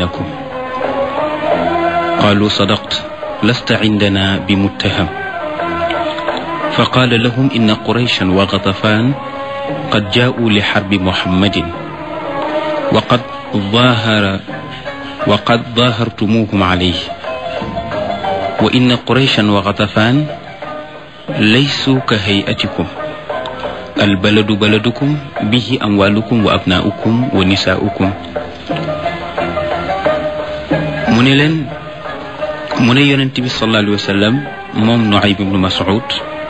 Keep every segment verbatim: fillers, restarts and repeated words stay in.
بينكم قالوا صدقت لست عندنا بمتهم فقال لهم إن قريشا وغطفان قد جاءوا لحرب محمد وقد ظاهر وقد ظاهرتموهم عليه وإن قريشا وغطفان ليسوا كهيئتكم البلد بلدكم به أموالكم وأبناؤكم ونساؤكم mu ne leen mu ne yonent bi sallallahu alayhi wa sallam moom Nuayb ibnu Mas'ud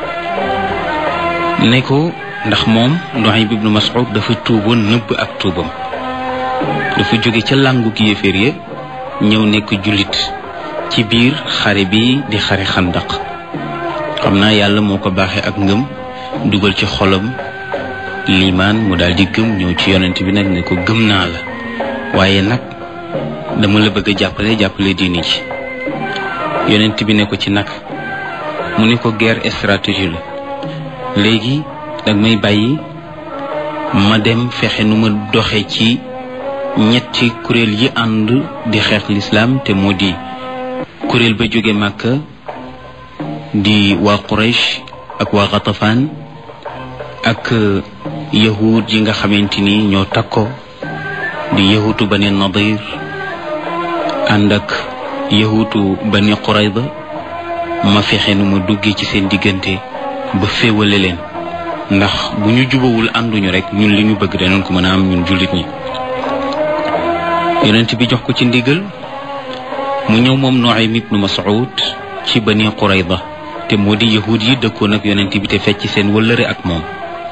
ne ko ndax moom Nuayb ibnu Mas'ud dafa tuuboon nëbb ak tuubam dafa jóge ca làngu ki yéeféer ya ñëw nekk jullit ci biir xare bi di xare xandaq xam naa yàlla moo ko baaxee ak ngëm dugal ci xolam liimaan mu daal di gëm ñëw ci yonent bi nag ne ko gëm naa la waaye nag dama la bëgg a jàppale jàppale diini ji yonent bi ne ko ci nag mu ne ko guerre stratégie la léegi dag may bàyyi ma dem fexe nu ma doxe ci ñetti kuréel yi ànd di xeex lislaam te moo di kuréel ba jóge Màkka di waa Quraysh ak waa Ghatafaan ak yahud yi nga xamante ni ñoo takko di yahutu Bani Nadir ànd ak yahutu Bani Qurayda ma fexe nu ma duggee ci seen diggante ba féewale leen ndax bu ñu jubawul ànduñu rek ñun li ñu bëgg danañ ko mën a am ñun jullit ñi yonent bi jox ko ci ndigal mu ñëw moom Nuaym ibnu Mas'ud ci Bani Qurayda te moo di yahud yi dëkkoon ak yonent bi te fecc seen wëllëre ak moom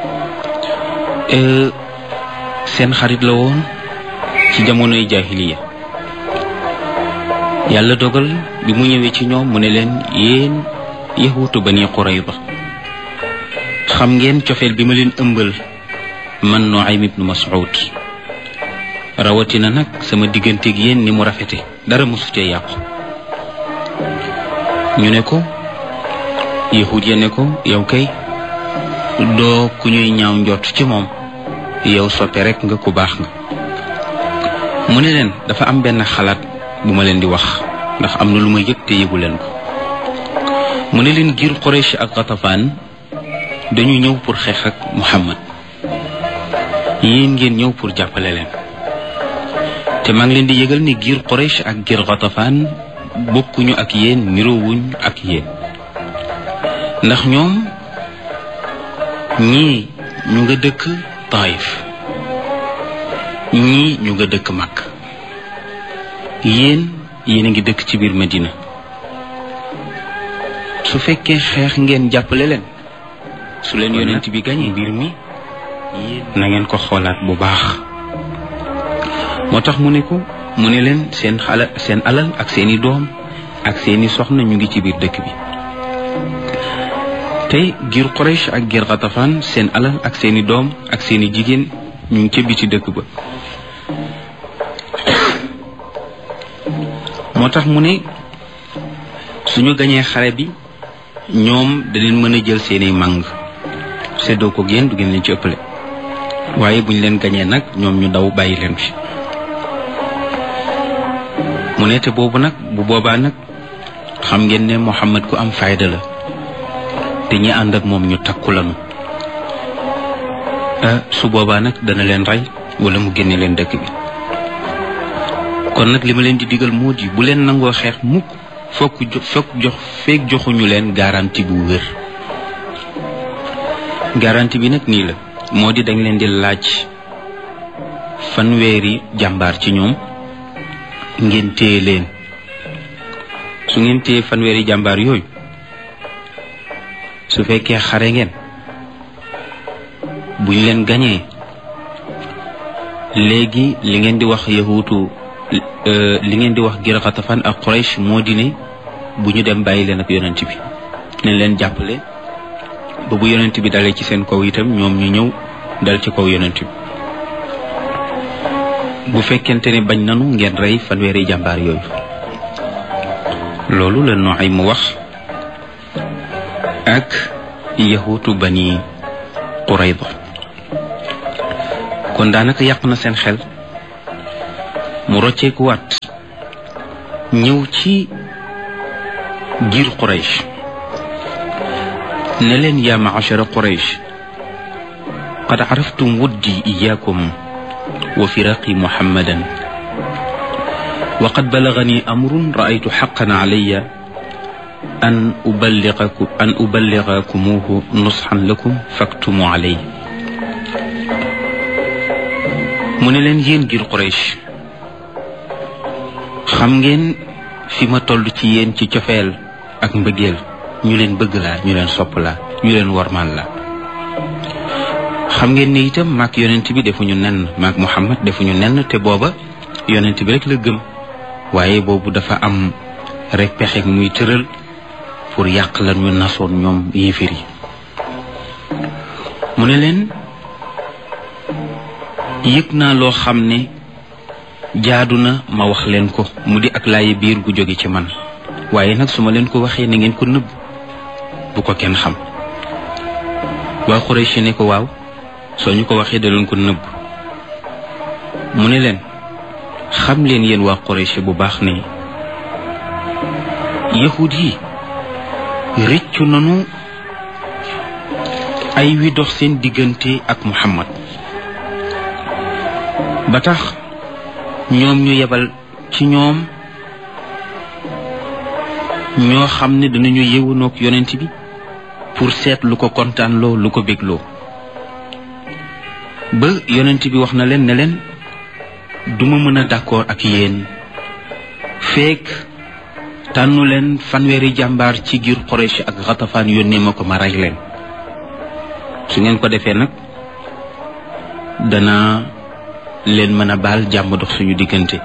seen xarit la woon ci jamonoy jaahiliya yàlla dogal bi mu ñëwee ci ñoom mu ne leen yéen yahutu Bani Qurayda xam ngeen cofeel bi ma leen ëmbal man Nuaym ibnu Mas'ud rawatina nag sama digganteeg yéen ni mu rafete dara mosu cee yàqu ñu ne ko yahud ya ne ko yow kay doo ku ñuy ñaaw njott ci moom yow soppe rek nga ku baax nga mu ne leen dafa am benn xalaat bu ma leen di wax ndax am na lu ma yëg te yëgu leen ko mu ne leen giir Quraysh ak Ghatafaan dañu ñëw pour xeex ak Muhammad yéen ngeen ñëw pour jàppale leen te maa ngi leen di yëgal ni giir Quraysh ak giir Ghatafaan bokkuñu ak yéen niroowuñ ak yéen ndax ñoom ñii ñu nga dëkk Taif ñii ñu nga dëkk Makka yéen yéen a ngi dëkk ci biir Medina su fekkee xeex ngeen jàppale leen su leen yonent bi gañee mbir mi na ngeen ko xoolaat bu baax moo tax mu ne ko mu ne leen seen xala seen alal ak seeni doom ak seeni soxna ñu ngi ci biir dëkk bi tey giir Quraysh ak giir Ghatafaan seen alal ak seeni doom ak seeni jigéen ñu ngi ca biti dëkk ba moo tax mu ne suñu gañee xare bi ñoom da leen mën a jël seeni màng seddoo ko yéen du ngeen leen ci ëppale waaye buñ leen gañee nag ñoom ñu daw bàyyi leen fi mu ne te boobu nag bu boobaa nag xam ngeen ne Muhammad ku am fayda la te ñi ànd ak moom ñu takku lanu su boobaa nag dana leen rey wala mu génne leen dëkk bi kon nag li ma leen di digal moo di bu leen nangoo xeex mukk fokk fokk jox feek joxuñu leen garantie bu wér garantie bi nag nii la moo di dañ leen di laaj fanweeri jàmbaar ci ñoom ngeen téye leen su ngeen téye fanweeri jàmbaar yooyu su fekkee xare ngeen buñ leen gañee léegi li ngeen di wax yahuutu li ngeen di wax giir Ghatafaan ak Quraysh moo di ne bu ñu dem bàyyi leen ak yonent bi nañ leen jàppale ba bu yonent bi dalee ci seen kaw itam ñoom ñu ñëw dal ci kaw yonent bi bu fekkente ne bañ nanu ngeen rey fanweeri jàmbaar yooyu loolu la Nuaym mu wax ak yahuutu Bani Qurayda kon daanaka yàq na seen xel mu rocceeku waat ñëw ci giir Quraysh ne leen yaa ma'ashara Quraysh qad araftum wuddi iyaakum wa firaqi muhammadan wa qad balagani amrun ra'aytu haqqan alayya an uballighakum an uballighakumuhu nushan lakum faktumu alayhi. mu ne leen yéen giir Quraysh xam ngeen fi ma toll ci yéen ci cofeel ak mbëggeel, ñu leen bëgg laa, ñu leen sopp laa, ñu leen wormaal la. xam ngeen ne itam maak yonent bi defuñu nenn, maak Muhammad defuñu nenn, te booba yonent bi rek la gëm, waaye boobu dafa am rek pexe muy tëral pour yàq lan ñu nasoon ñoom yéefar yi. mu ne leen yëg naa loo xam ne jaadu na ma wax leen ko, mu di ak laayi biir gu jóge ci man, waaye nag su ma leen ko waxee na ngeen ko nëbb, bu ko kenn xam. waa Quraysh ne ko waaw, soo ñu ko waxee da leen ko nëbb. mu ne leen xam leen yéen waa Quraysh bu baax ne yahud yi rëccu nanu ay wi dox seen diggante ak Muhammad, ba tax ñoom ñu yebal ci ñoom ñoo xam ne danañu yéwanoog yonent bi pour seet lu ko kontaan loo, lu ko bégloo. ba yonent bi wax na leen ne leen duma mën a d'accord ak yéen fekk tànnu leen fanweeri jàmbaar ci giir Quraysh ak Ghatafaan yónnee ma ko ma rey leen. su ngeen ko defee nag dana leen mën a baal jàmm dox suñu diggante.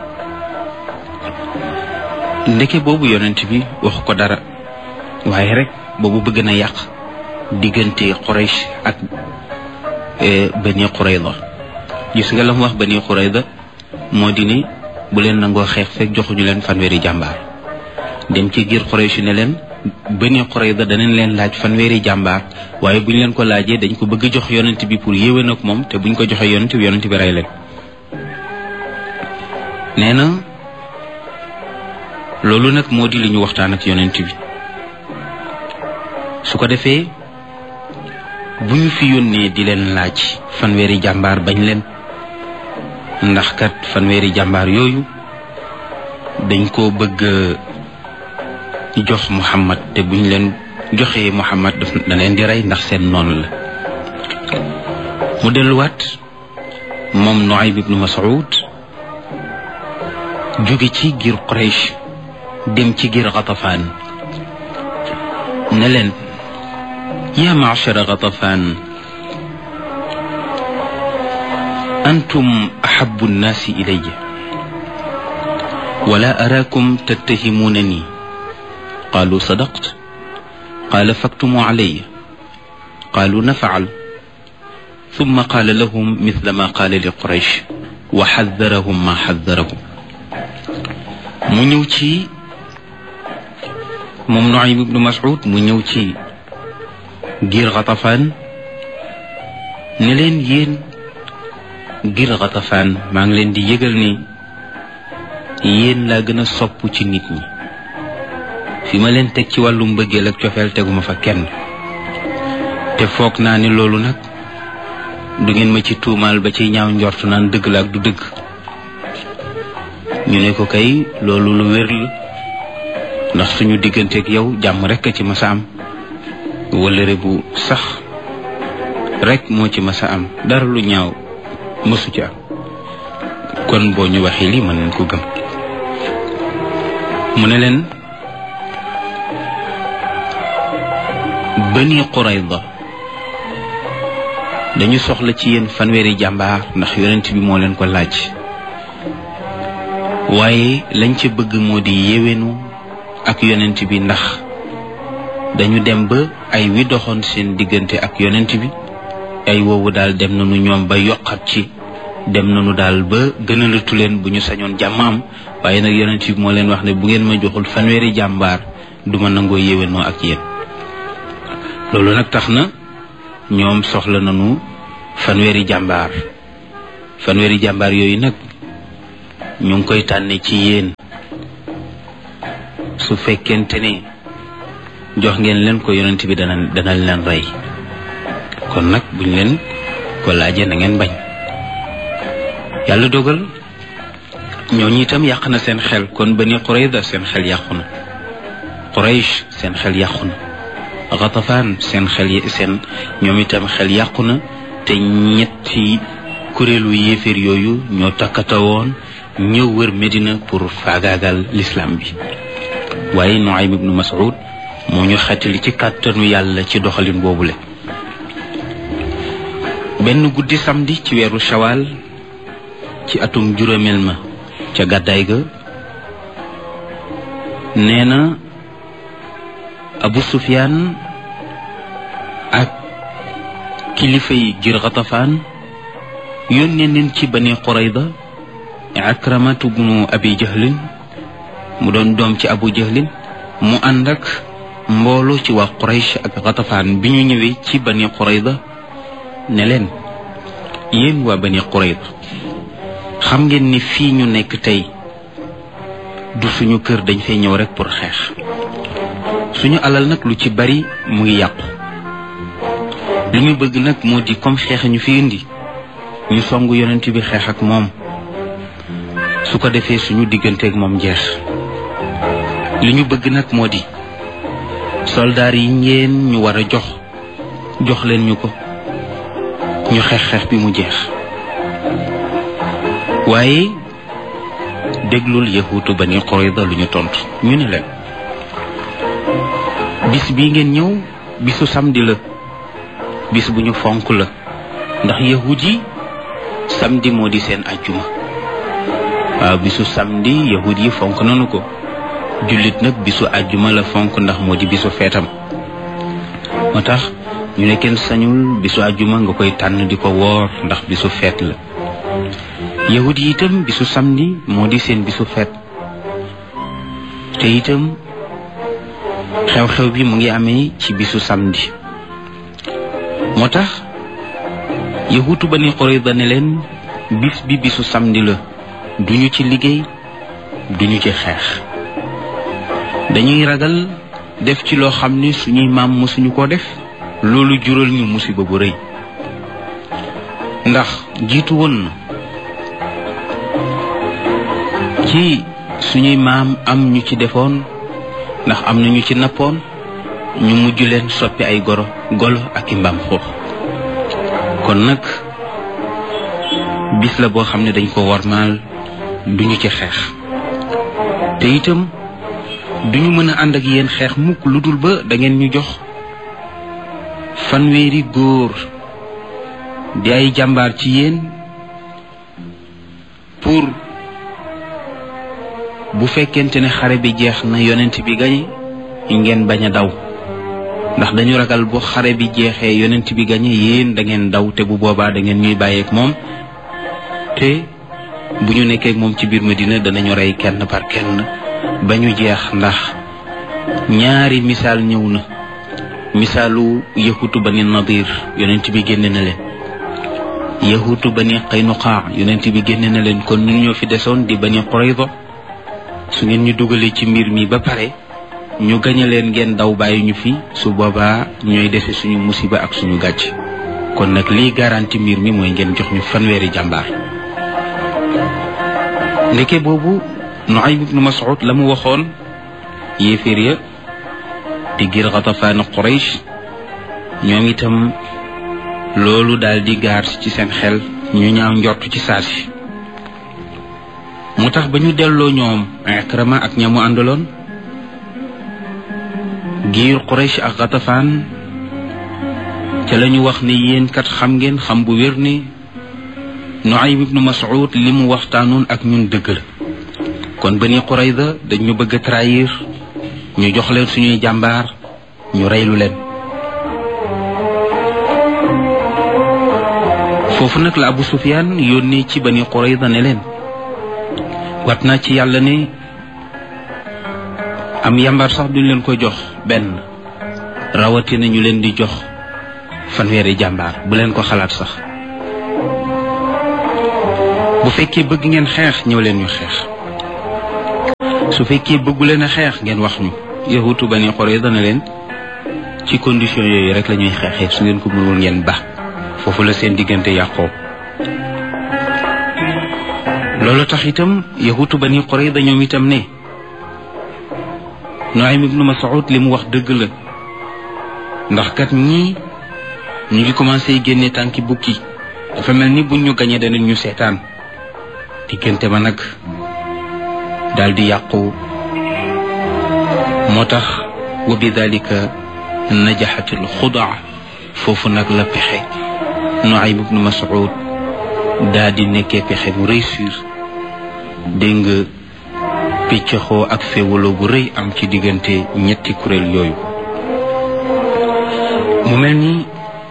ndeke boobu yonent bi waxu ko dara, waaye rek boobu bëgg na yàq diggante Quraysh ak Bani Qurayza. gis nga la mu wax Bani Qurayza moo di ne bu leen nangoo xeex fekk joxuñu leen fanweeri jàmbaar. dem ci giir Quraysh ne leen Bani Qurayza danañ leen laaj fanweeri jàmbaar, waaye buñ leen ko laajee dañ ko bëgg jox yonent bi pour yéwén ak moom, te buñ ko joxee yonent bi yonent bi rey leen. nee na loolu nag moo di li ñu waxtaan ak yonent bi. su ko defee bu ñu fi yónnee di leen laaj fanweeri jàmbaar bañ leen, ndax kat fanweeri jàmbaar yooyu dañ koo bëgg jox Muhammad, te buñ leen joxee Muhammad daf da leen di rey ndax seen noonu la. mu delluwaat moom Nu'aym ibnu Mas'ud jóge ci giir Quraysh dem ci giir Ghatafaan ne leen yaa ma'shara Ghatafaan antum ahabbu nnaasi ilayya wala araakum tattahimuunani qaalu sadaqta qaala faktumu alayya qaalu naf'al thumma qaala lahum mithla ma qaala li Quraysh wa haddarahum ma haddarahum. mu ñëw ci moom Nu'aym ibnu Mas'ud mu ñëw ci giir Ghatafaan ne leen yéen giir Ghatafaan maa ngi leen di yëgal ni yéen laa gën a sopp ci nit ñi. fi ma leen teg ci wàllu mbëggeel ak cofeel teguma fa kenn, te foog naa ni loolu nag du ngeen ma ci tuumaal ba ci ñaaw njortu naan dëgg la ak du dëgg. ñu ne ko kay loolu lu wér la, ndax suñu digganteeg yow jàmm rek a ci masa am, wëllëre bu sax rek moo ci masa am, dara lu ñaaw mësu ci am. kon boo ñu waxee lii mën nañ ko gëm. mu ne leen Bani Qurayza dañu soxla ci yéen fanweeri jàmbaar ndax yonent bi moo leen ko laaj, waaye lañ ca bëgg moo di yéwénu ak yonent bi, ndax dañu dem ba ay wi doxoon seen diggante ak yonent bi ay woowu daal dem nañu ñoom ba yokkat ci, dem nañu daal ba gënalatu leen bu ñu sañoon jàmm am, waaye nag yonent bi moo leen wax ne bu ngeen ma joxul fanweeri jàmbaar duma nangoo yéwénoo ak yéen. loolu nag tax na ñoom soxla nañu fanweeri jàmbaar. fanweeri jàmbaar yooyu nag ñu ngi koy tànne ci yéen su fekkente ne jox ngeen leen ko yonent bi dana dana leen rey kon nag buñ leen ko laajee na ngeen bañ. yàlla dogal ñooñu itam yàq na seen xel kon Bani Qurayza seen xel yàqu na, Quraysh seen xel yàqu na, Ghatafaan seen xel yi seen ñoom itam xel yàqu na te ñetti kuréelu yéeféer yooyu ñoo takkatawoon ñëw wër Medina pour faagaagal l'islam bi. waaye Nuaym ibnu Mas'ud moo ñu xettali ci kàttanu yàlla ci doxalin boobule. benn guddi samedi ci weeru Shawal ci atum juróomeel ma ca gàddaay ga nee na Abu Sufyaan ak kilifa yi ngir Ghatafaan yónnee neen ci Bani Qurayza Akramatu bnu Abi Jahlin mu doon doom ci Abu Jahlin mu ànd ak mbooloo ci waa Quraysh ak Ghatafaan bi ñu ñëwee ci Bani Qurayza ne leen yéen waa Bani Qurayza xam ngeen ni fii ñu nekk tey du suñu kër, dañ fay ñëw rek pour xeex. suñu alal nag lu ci bari mu ngi yàqu. li ñu bëgg nag moo di comme xeex ñu fi indi ñu songu yonent bi xeex ak moom su ko defee suñu digganteeg moom jeex. li ñu bëgg nag moo di soldaar yi ngeen ñu war a jox jox leen ñu ko ñu xeex xeex bi mu jeex. waaye déglul yahuutu Bani Qurayza lu ñu tontu ñu ne leen bis bii ngeen ñëw bisu samedi la, bis bu ñu fonk la ndax yahuud yi samedi moo di seen ajjuma. waaw bisu samedi yahuud yi fonk nanu ko, jullit nag bisu ajjuma la fonk ndax moo di bisu feetam. moo tax ñu ne kenn sañul bisu ajjuma nga koy tànn di ko woor ndax bisu feet la. yahud yi itam bisu samedi moo di seen bisu feet te itam xew-xew bi mu ngi amee ci bisu samedi. moo tax yahuutu Bani Qurayza ne leen bis bi bisu samedi la, duñu ci liggéey duñu ci xeex. dañuy ragal def ci loo xam ne suñuy maam mosuñu ko def, loolu jural ñu musiba bu rëy. ndax jiitu woon na ci suñuy maam am ñu ci defoon, ndax am na ñu ci nappoon ñu mujj leen soppi ay goro golo ak i mbaam xuux. kon nag bis la boo xam ne dañ ko warmaal, duñu ci xeex. te itam duñu mën a ànd ak yéen xeex mukk lu dul ba da ngeen ñu jox fanweeri góor di ay jàmbaar ci yéen pour bu fekkente ne xare bi jeex na yonent bi gañe ngeen bañ a daw, ndax dañu ragal bu xare bi jeexee yonent bi gañe yéen da ngeen daw te bu boobaa da ngeen ñuy bàyyeek moom te bu ñu nekkee ak moom ci biir Medina danañu rey kenn par kenn ba ñu jeex. ndax ñaari misaal ñëw na, misaalu yahuutu Bani Nadir yonent bi génne na leen, yahuutu Bani Qaynuqa yonent bi génne na leen. kon ñun ñoo fi desoon di Bani Qurayza, su ngeen ñu dugalee ci mbir mi ba pare ñu gañe leen ngeen daw bàyyi ñu fi, su boobaa ñooy dese suñu musiba ak suñu gàcc. kon nag lii garanti mbir mi mooy ngeen jox ñu fanweeri jàmbaar. ndeke boobu Nuaym ibnu Mas'ud la mu waxoon yéeféer ya di ngir Ghatafaan Quraysh, ñoom itam loolu daal di gaar ci seen xel, ñu ñaaw njort ci saasi. moo tax ba ñu delloo ñoom Ikrama ak ñamu àndaloon, giir Quraysh ak Ghatafaan ca la ñu wax ne yéen kat xam ngeen xam bu wér ni Nuaym ibnu Mas'ud li mu waxtaanoon ak ñun dëgg la. kon Bani Qurayza dañ ñu bëgg a trahir, ñu jox leen suñuy jàmbaar ñu reylu leen. foofu nag la Abu Sufyaan yónnee ci Bani Qurayza ne leen wat naa ci yàlla ne am yàmbaar sax duñ leen ko jox benn, rawatina ñu leen di jox fanweeri jàmbaar, bu leen ko xalaat sax. bu fekkee bëgg ngeen xeex ñëw leen ñu xeex, su fekkee bëggu leen a xeex ngeen wax ñu. yahutu Bani Qurayza na leen ci condition yooyu rek la ñuy xeexee, su ngeen ko mënul ngeen ba foofu la seen diggante yàqoo. loolu tax itam yahutu Bani Qurayza ñoom itam ne Nuaym ibnu Mas'ud li mu wax dëgg la, ndax kat ñii ñu ngi commencé génne tànki bukki, dafa mel ni buñ ñu gañee danañ ñu seetaan. diggante ba nag daal di yàqu. moo tax wa bi dalika najaxatil xudaa, foofu nag la pexe Nuaym ibnu Mas'ud daal di nekkee pexe bu réussir. dégg nga piccaxoo ak féewaloo bu rëy am ci diggante ñetti kuréel yooyu. mu mel ni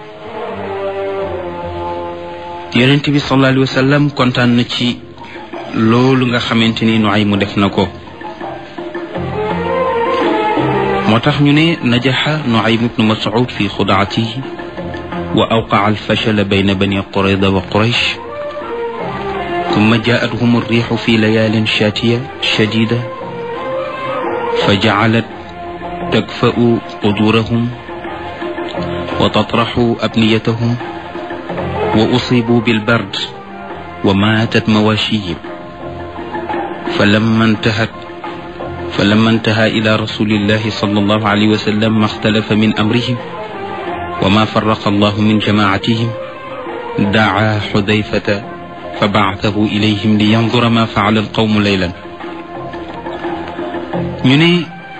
yonent bi sallallahu alayhi wa sallam kontaan na ci loolu nga xamante ni Nuaym mu def na ko. moo tax ñu ne najaxa Nuaym ibnu Mas'ud fi xudaatihi wa awqaa alfashal bayna bani Qurayza wa Quraysh. ثم جاءتهم الريح في ليال شاتية شديدة فجعلت تكفأ قدورهم وتطرح أبنيتهم وأصيبوا بالبرد وماتت مواشيهم. فلما انتهت فلما انتهى إلى رسول الله صلى الله عليه وسلم ما اختلف من أمرهم وما فرق الله من جماعتهم دعا حذيفة fa ba'athahu ilayhim li yanzura ma fa'ala al-qawmu laylan. ñu ne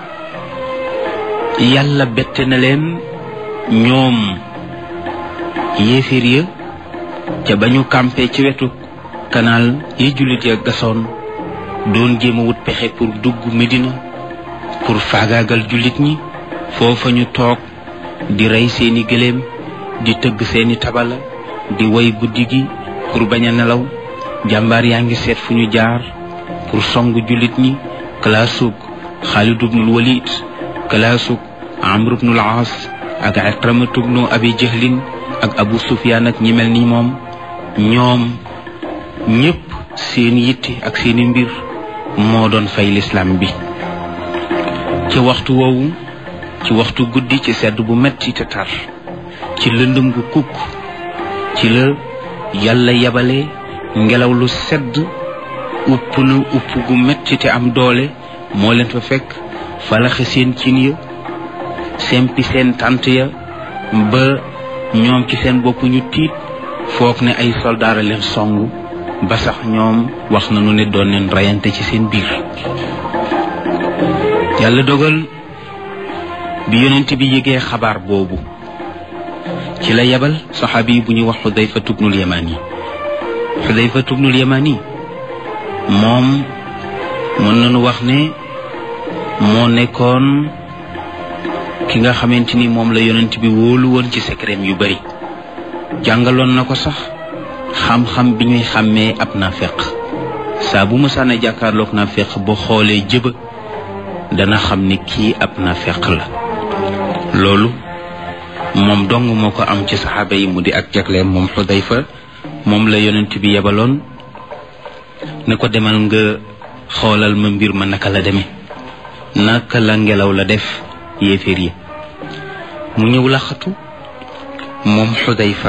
yàlla bette na leen ñoom yéeféer ya ca ba ñu campé ci wetu canal yi jullit ya gasoon doon jéem a wut pexe pour dugg Medina pour faagaagal jullit ñi. foofa ñu toog di rey seeni gëléem, di tëgg seeni tabala, di way guddi gi pour bañ a nelaw. jàmbaar yaa ngi seet fu ñu jaar pour songu jullit ñi. kalaasug Xaalid ibnul Walid, kalaasug Amr ibnul Aas ak Ikramatu ibnu Abi Jahlin ak Abu Sufyaan ak ñi mel ni moom. ñoom ñépp seen yitte ak seeni mbir moo doon fay lislaam bi. ci waxtu woowu, ci waxtu guddi, ci sedd bu metti te tar, ci lëndëm gu kukk, ci la yàlla yabale ngelaw lu sedd upp na upp gu metti te am doole moo leen fa fekk. falaxe seen cin ya, sempi seen tànt ya, ba ñoom ci seen bopp ñu tiit foog ne ay soldaara leen songu, ba sax ñoom wax nañu ne doon leen rayante ci seen biir. yàlla dogal bi yonent bi yëgee xabaar boobu ci la yebal saxaabi bu ñuy wax Xudayfa ibnul Yamani. Xudayfa ibnul Yamani moom mën nañu wax ne moo nekkoon ki nga xamante ni moom la yonent bi wóolu woon ci secret yu bari. jàngaloon na ko sax xam-xam bi ñuy xàmmee ab naafeq. saa bu mësaan a jàkkaarloog naafeq boo xoolee jëba dana xam ni kii ab naafeq la. loolu moom dong moo ko am ci saxaaba yi mu di ak jagleem moom Xudayfa. moom la yonent bi yebaloon ne ko demal nga xoolal ma mbir ma naka la demee, naka la ngelaw la def yéeféer yi. mu ñëw laxatu moom Xudayfa.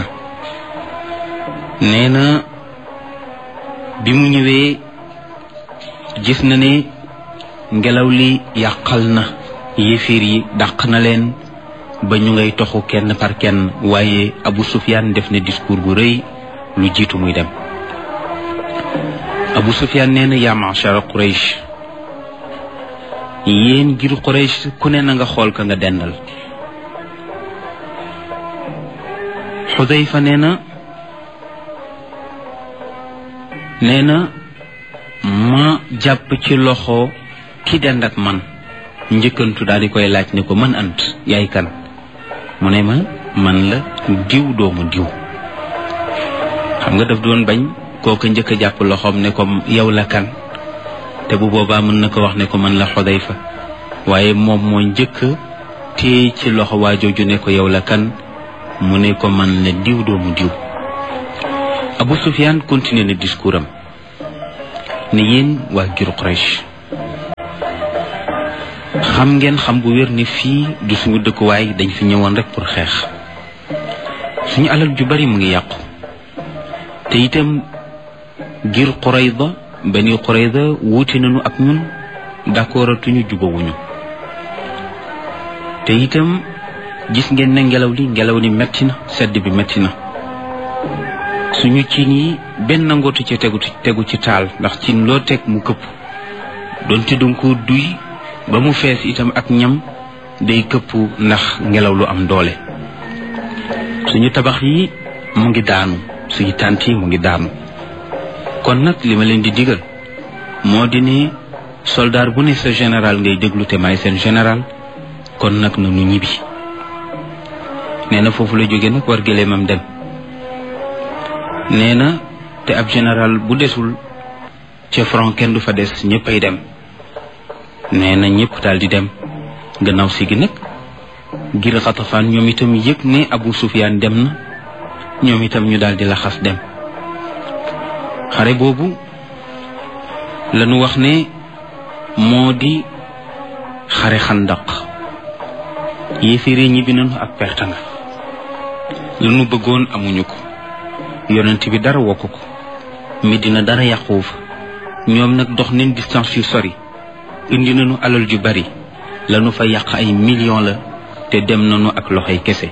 nee na bi mu ñëwee gis na ne ngelaw li yàqal na yéeféer yi, dàq na leen ba ñu ngay toxu kenn par kenn. waaye Abu Sufyaan def na discours bu rëy lu jiitu muy dem. Abu Sufyaan nee na yaa ma'shara Quraysh, yéen ngir Quraysh ku ne na nga xool ka nga dendal. Xudayfa nee na nee na ma jàpp ci loxo ki dend ak man, njëkkantu daal di koy laaj ne ko man ant yaay kan. mu ne ma man la diw doomu diw. xam nga daf doon bañ kooku njëkk a jàpp loxoom ne ko yow la kan, te bu boobaa mën na ko wax ne ko man la Xudayfa. waaye moom moo njëkk téye ci loxo waa jooju ne ko yow la kan, mu ne ko man la diw doomu diw. Abu Sufyaan continué na discours am ne yéen waa giru Quraysh xam ngeen xam bu wér ni fii du suñu dëkkuwaay, dañ fi ñëwoon rek pour xeex. suñu alal ju bari mu ngi yàqu te itam ngir Qurayza Bani Qurayza wuute nañu ak ñun, d'accordatuñu jubawuñu te itam gis ngeen ne ngelaw li ngelaw li metti na, sedd bi metti na. suñu cin yi benn ngootu ci tegu tegu ci taal, ndax cin loo teg mu këpp, doonte danga ko duy ba mu fees itam ak ñam day këpp ndax ngelaw lu am doole. suñu tabax yi mu ngi daanu, suñu tànt yi mu ngi daanu. kon nag li ma leen di digal moo di ne soldaar bu ne sa général ngay déglu te may seen général. kon nag na nu ñibbi. nee na foofu la jóge nag war gëléemam dem. nee na te ab général bu desul ca front kenn du fa des, ñëpp ay dem. nee na ñëpp daal di dem. gannaaw si gi nag ngir Xatafaan ñoom itam yëg ne Abu Sufyaan dem na, ñoom itam ñu daal di laxas dem. xare boobu lañu wax ne moo di xare Xandaq. yéeféere ñibbi nañu ak perte nga. lu nu bëggoon amuñu ko, yonent bi dara wokku ko, Medina dara yàquwu fa. ñoom nag dox nañ distance yu sori, indi nañu alal ju bari, lanu fa yàq ay millions la, te dem nañu ak loxoy kese.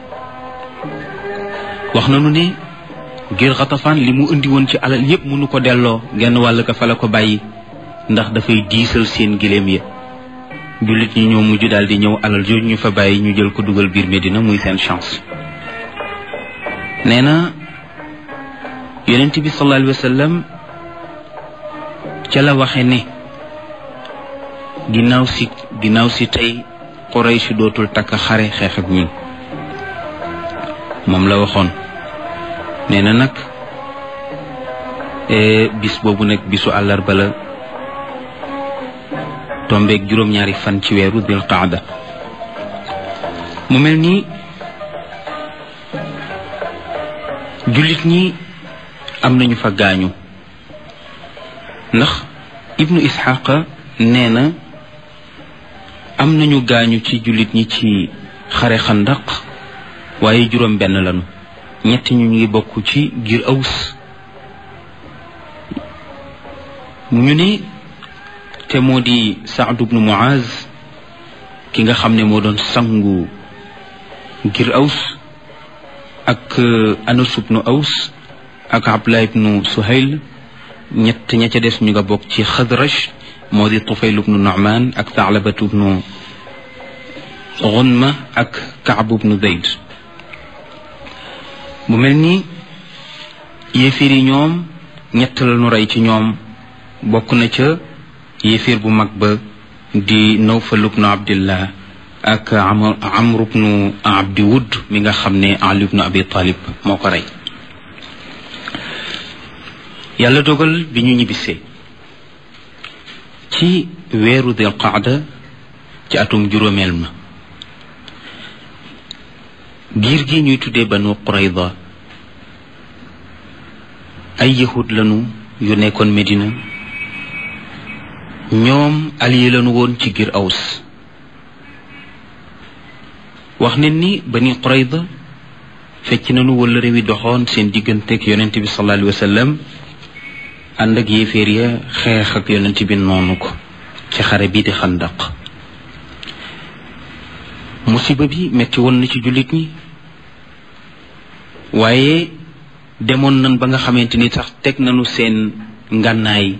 wax nañu ne ngir Xatafaan li mu indi woon ci alal yépp mënu ko delloo, genn wàll ka fa la ko bàyyi, ndax dafay diisal seen giléem ya. jullit ñi ñoo mujj daal di ñëw, alal jooju ñu fa bàyyi ñu jël ko dugal biir Medina, muy seen chance. nee na yonent bi sallallahu alayhi wa sallam ca la waxe ne ginnaaw si ginnaaw si tey Quraysh dootul takk xare xeex ak ñun. moom la waxoon. nee na nag bis boobu nag bisu àllarba la, tombeeg juróom-ñaari fan ci weeru Dil Qaada. mu mel ni jullit ñi am nañu fa gaañu, ndax Ibnu Isxaaqa nee na am nañu gaañu ci jullit ñi ci xare Xandaq, waaye juróom benn lañu. ñetti ñu ngi bokk ci giir Aws. ñu ne te moo di Saad ibnu Muaz, ki nga xam ne moo doon sangu giir Aws, ak Anas ibnu Aws, ak Abdullah ibnu Suhayl. ñett ña ca des ñu nga bokk ci Xadraj, moo di Tufayl ibnu Nu'man ak Taalabatu ibnu Gunma ak Kaab ibnu Zayd. mu mel ni yéefir yi ñoom ñett la ñu rey ci ñoom. bokk na ca yéefir bu mag ba di Nawfal ibnu Abdillah ak Amr ibnu Abdi Wud mi nga xam ne Ali ibnu Abi Talib moo ko rey. yàlla dogal bi ñu ñibbisee ci weeru Dil Qaada ci atum juróomeel ma, giir gi ñuy tuddee Banu Qurayza ay yahud lañu yu nekkoon Medina. ñoom allié lañu woon ci giir Aws. wax nañ ni Bani Qurayza fecc nañu wala réew yi doxoon seen digganteeg yonent bi sallallahu alayhi wa sallam, ànd ak yéeféer ya xeex ak yonent bi noonu ko ci xare bii di Xandaq. musiba bi metti woon na ci jullit ñi, waaye demoon nañ ba nga xamante ni sax teg nañu seen ngànnaay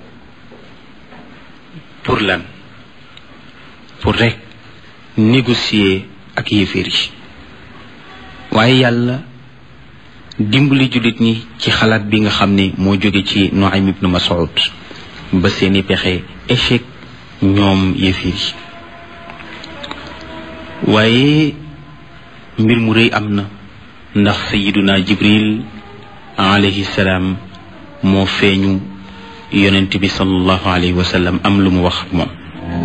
pour lan pour rek négocier ak yéeféer yi. waaye yàlla dimbali jullit ñi ci xalaat bi nga xam ne moo jóge ci Nuaym ibnu Mas'ud ba seeni pexe échec ñoom yéeféer yi. waaye mbir mu rëy am na, ndax sayiduna Jibril alayhi salaam moo feeñu yonent bi sallallahu alayhi wa sallam am lu mu wax ak moom.